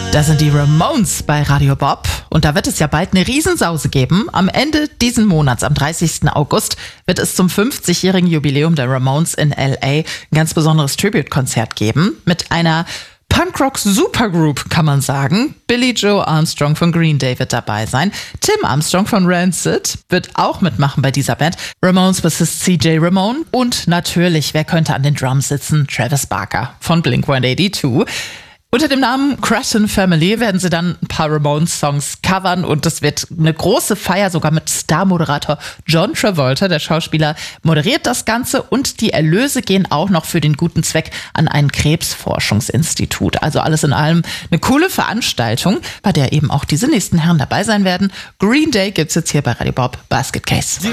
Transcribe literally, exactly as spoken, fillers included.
Das sind die Ramones bei Radio Bob und da wird es ja bald eine Riesensause geben. Am Ende diesen Monats, am dreißigsten August, wird es zum fünfzigjährigen Jubiläum der Ramones in L A ein ganz besonderes Tribute-Konzert geben mit einer Punkrock-Supergroup, kann man sagen. Billie Joe Armstrong von Green Day wird dabei sein. Tim Armstrong von Rancid wird auch mitmachen bei dieser Band. Ramones-Bassist C J Ramone und natürlich, wer könnte an den Drums sitzen? Travis Barker von Blink hundertzweiundachtzig. Unter dem Namen Crescent Family werden sie dann ein paar Ramones-Songs covern und das wird eine große Feier, sogar mit Star-Moderator John Travolta. Der Schauspieler moderiert das Ganze und die Erlöse gehen auch noch für den guten Zweck an ein Krebsforschungsinstitut. Also alles in allem eine coole Veranstaltung, bei der eben auch diese nächsten Herren dabei sein werden. Green Day gibt's jetzt hier bei Radio Bob Basket Case.